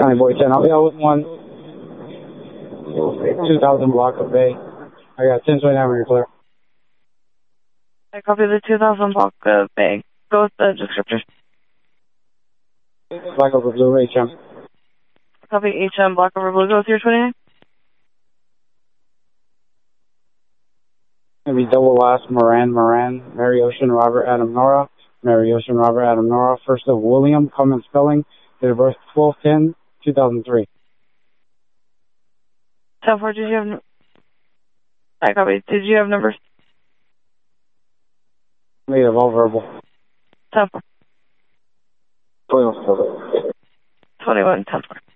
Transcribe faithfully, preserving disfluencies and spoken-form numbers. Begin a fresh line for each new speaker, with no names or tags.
County Boy ten. I'll be out with one. two thousand block of Bay. I got ten twenty-nine when you're clear.
I copy the two thousand block of Bay. Go with the descriptors.
Black over blue, H M.
Copy H M, black over blue. Go with your twenty-nine.
Maybe double last, Moran, Moran, Mary Ocean, Robert, Adam, Nora. Mary Ocean, Robert, Adam, Nora. First of William, common spelling. Date of birth twelve ten two thousand three.
ten four, did you have... I copy. Did you have numbers?
Native, all verbal.
ten four.
twenty-one,
twenty-one, ten four.